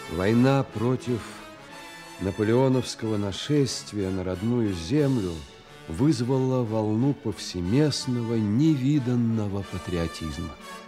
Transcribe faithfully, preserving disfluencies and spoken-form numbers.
Война против наполеоновского нашествия на родную землю вызвала волну повсеместного невиданного патриотизма.